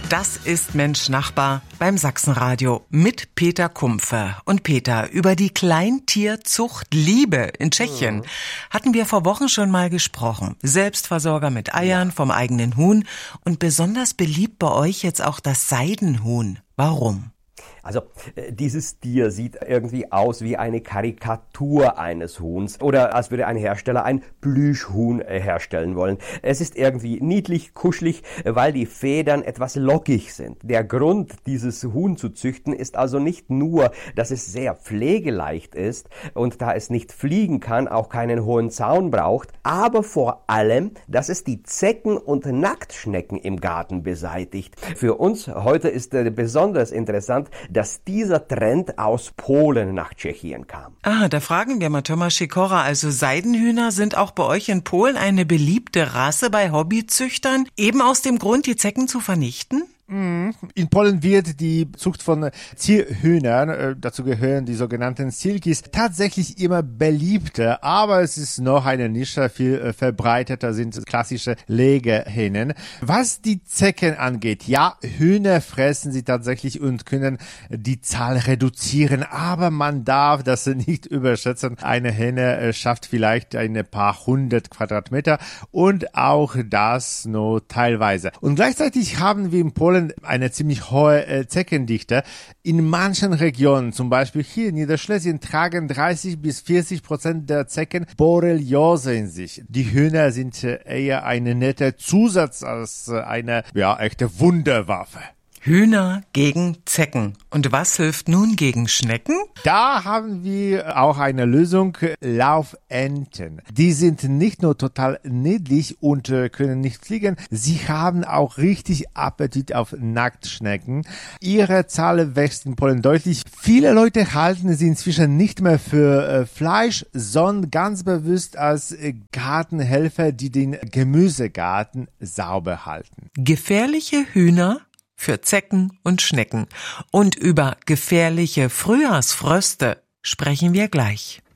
Das ist Mensch Nachbar beim Sachsenradio mit Peter Kumpfe. Und Peter, über die Kleintierzucht Liebe in Tschechien hatten wir vor Wochen schon mal gesprochen. Selbstversorger mit Eiern vom eigenen Huhn und besonders beliebt bei euch jetzt auch das Seidenhuhn. Warum? Also dieses Tier sieht irgendwie aus wie eine Karikatur eines Huhns oder als würde ein Hersteller ein Plüschhuhn herstellen wollen. Es ist irgendwie niedlich, kuschelig, weil die Federn etwas lockig sind. Der Grund, dieses Huhn zu züchten, ist also nicht nur, dass es sehr pflegeleicht ist und da es nicht fliegen kann, auch keinen hohen Zaun braucht, aber vor allem, dass es die Zecken und Nacktschnecken im Garten beseitigt. Für uns heute ist besonders interessant, dass dieser Trend aus Polen nach Tschechien kam. Da fragen wir mal Thomas Sikora. Also Seidenhühner sind auch bei euch in Polen eine beliebte Rasse bei Hobbyzüchtern, eben aus dem Grund, die Zecken zu vernichten? In Polen wird die Zucht von Zierhühnern, dazu gehören die sogenannten Silkis, tatsächlich immer beliebter, aber es ist noch eine Nische, viel verbreiteter sind klassische Legehennen. Was die Zecken angeht, ja, Hühner fressen sie tatsächlich und können die Zahl reduzieren, aber man darf das nicht überschätzen. Eine Henne schafft vielleicht ein paar hundert Quadratmeter und auch das nur teilweise. Und gleichzeitig haben wir in Polen eine ziemlich hohe Zeckendichte. In manchen Regionen, zum Beispiel hier in Niederschlesien, tragen 30-40% der Zecken Borreliose in sich. Die Hühner sind eher ein netter Zusatz als eine echte Wunderwaffe. Hühner gegen Zecken. Und was hilft nun gegen Schnecken? Da haben wir auch eine Lösung, Laufenten. Die sind nicht nur total niedlich und können nicht fliegen, sie haben auch richtig Appetit auf Nacktschnecken. Ihre Zahl wächst in Polen deutlich. Viele Leute halten sie inzwischen nicht mehr für Fleisch, sondern ganz bewusst als Gartenhelfer, die den Gemüsegarten sauber halten. Gefährliche Hühner für Zecken und Schnecken. Und über gefährliche Frühjahrsfröste sprechen wir gleich.